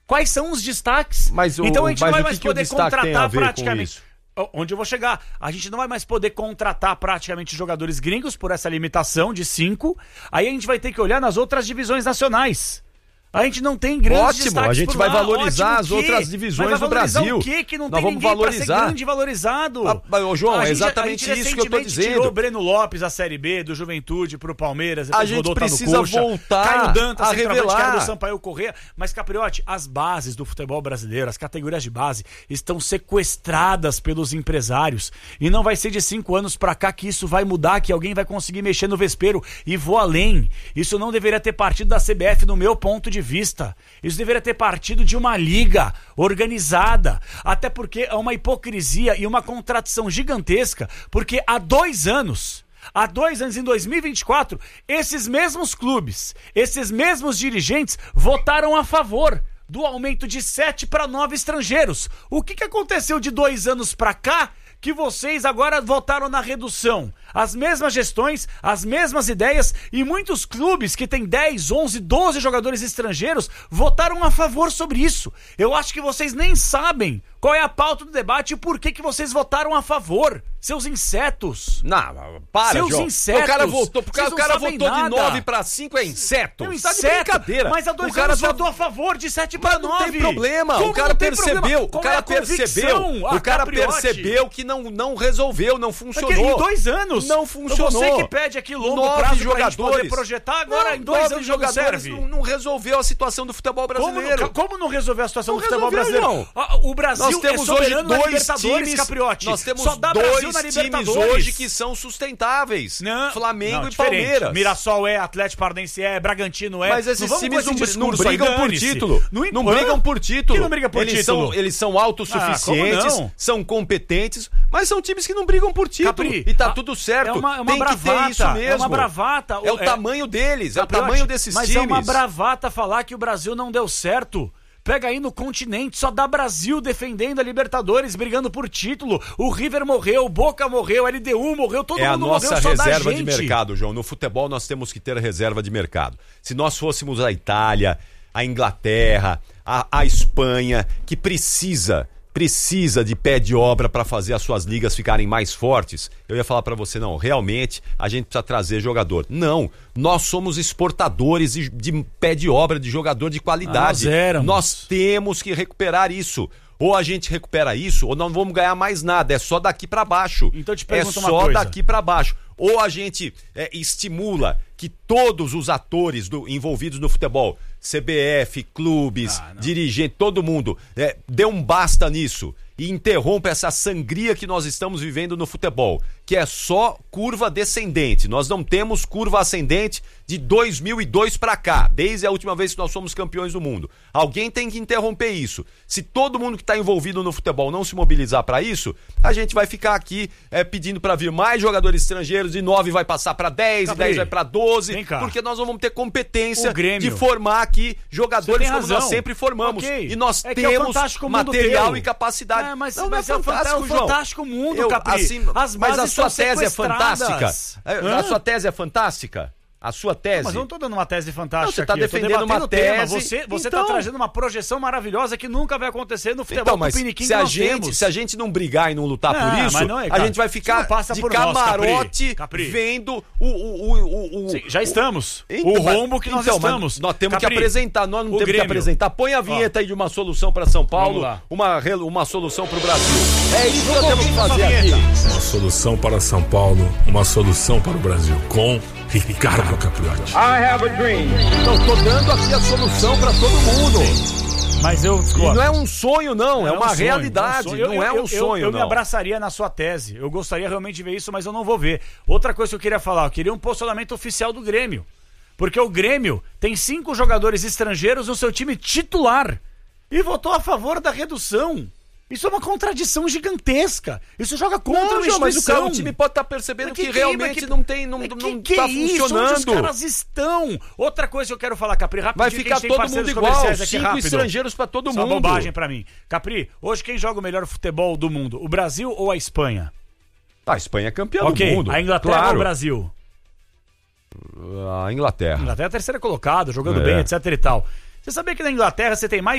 Quais são os destaques? Então a gente não vai mais poder contratar praticamente. Onde eu vou chegar? A gente não vai mais poder contratar praticamente jogadores gringos por essa limitação de 5. Aí a gente vai ter que olhar nas outras divisões nacionais. A gente não tem grandes destaques. A gente vai valorizar as outras divisões do Brasil. O que não tem ninguém pra ser grande e valorizado? Ô, João, é exatamente isso que eu tô dizendo. Tirou o Breno Lopes da Série B, do Juventude pro Palmeiras. A gente precisa voltar Caio Dantas, a revelar. Do Sampaio Corrêa. Mas, Capriotti, as bases do futebol brasileiro, as categorias de base, estão sequestradas pelos empresários. E não vai ser de 5 anos pra cá que isso vai mudar, que alguém vai conseguir mexer no vespeiro. E vou além. Isso não deveria ter partido da CBF, no meu ponto de vista. Isso deveria ter partido de uma liga organizada, até porque é uma hipocrisia e uma contradição gigantesca, porque há 2 anos, em 2024, esses mesmos clubes, esses mesmos dirigentes votaram a favor do aumento de 7 para 9 estrangeiros. O que aconteceu de 2 anos para cá que vocês agora votaram na redução? As mesmas gestões, as mesmas ideias, e muitos clubes que têm 10, 11, 12 jogadores estrangeiros votaram a favor sobre isso. Eu acho que vocês nem sabem qual é a pauta do debate e por que vocês votaram a favor. Seus insetos. Não, para, seus João. Insetos. O cara votou de 9 para 5 é inseto. É um inseto. Tá de brincadeira. Mas há 2 anos votou a favor de 7 para 9. Não tem problema. O cara percebeu. O cara percebeu que não resolveu, não funcionou. Em 2 anos. Não funcionou. Você que pede aqui longo prazo pra gente poder projetar, agora em 2 anos jogadores serve. Não resolveu a situação do futebol brasileiro. Como não resolveu a situação do futebol brasileiro? Não. O Brasil nós temos é soberano hoje na Libertadores, Capriotti. Nós temos só dá Brasil 2 na times hoje que são sustentáveis. Flamengo e Palmeiras. Mirassol Atlético Paranaense Bragantino Mas esses times não brigam por título. Não brigam por título. Que não briga por título? Eles são autossuficientes, são competentes, mas são times que não brigam por título. Capri, e tá tudo certo. Tem que ter isso mesmo. É uma bravata. É o tamanho deles, é o tamanho desses times. Mas é uma bravata falar que o Brasil não deu certo. Pega aí no continente, só dá Brasil defendendo a Libertadores, brigando por título. O River morreu, o Boca morreu, a LDU morreu, todo mundo morreu, só dá gente. É a nossa reserva de mercado, João. No futebol nós temos que ter reserva de mercado. Se nós fôssemos a Itália, a Inglaterra, a Espanha, que precisa de pé de obra para fazer as suas ligas ficarem mais fortes, eu ia falar para você, não, realmente a gente precisa trazer jogador. Não, nós somos exportadores de pé de obra, de jogador de qualidade. Nós temos que recuperar isso. Ou a gente recupera isso, ou não vamos ganhar mais nada, é só daqui para baixo. Então te pergunto uma coisa. coisa. É só daqui para baixo. Ou a gente estimula que todos os atores envolvidos no futebol, CBF, clubes, dirigente, todo mundo, dê um basta nisso e interrompa essa sangria que nós estamos vivendo no futebol, que é só curva descendente. Nós não temos curva ascendente de 2002 para cá, desde a última vez que nós fomos campeões do mundo. Alguém tem que interromper isso. Se todo mundo que está envolvido no futebol não se mobilizar para isso, a gente vai ficar aqui pedindo para vir mais jogadores estrangeiros, e 9 vai passar para 10, e 10 vai para 12, porque nós não vamos ter competência de formar aqui jogadores como nós sempre formamos. E nós temos material e capacidade. Mas é o fantástico mundo, Capri. Mas a sua tese é fantástica. A sua tese é fantástica. A sua tese. Mas eu não tô dando uma tese fantástica. Não, você tá defendendo uma tese. Você tá trazendo uma projeção maravilhosa que nunca vai acontecer no futebol tupiniquim que nós temos. Se a gente não brigar e não lutar por isso, a gente vai ficar de camarote vendo o... Sim, já estamos. O rombo que nós estamos. Nós temos que apresentar, nós não temos que apresentar. Põe a vinheta aí de uma solução para São Paulo, uma solução para o Brasil. É isso que nós temos que fazer aqui. Uma solução para São Paulo, uma solução para o Brasil. Com Ricardo Capriotti. I have a dream. Então, tô dando aqui a solução para todo mundo. Mas eu discordo. E não é um sonho, não. É uma realidade. Não é um sonho, eu me abraçaria na sua tese. Eu gostaria realmente de ver isso, mas eu não vou ver. Outra coisa que eu queria falar, eu queria um posicionamento oficial do Grêmio. Porque o Grêmio tem 5 jogadores estrangeiros no seu time titular. E votou a favor da redução. Isso é uma contradição gigantesca. Isso joga contra a instituição. Mas o time pode estar percebendo que realmente não está funcionando. Onde os caras estão? Outra coisa que eu quero falar, Capri, rapidinho. Vai ficar todo mundo igual, 5 estrangeiros para todo mundo. Isso é uma bobagem para mim. Capri, hoje quem joga o melhor futebol do mundo? O Brasil ou a Espanha? A Espanha é campeã do mundo. A Inglaterra ou o Brasil? A Inglaterra. A Inglaterra é a terceira colocada, jogando bem, etc e tal. Você sabia que na Inglaterra você tem mais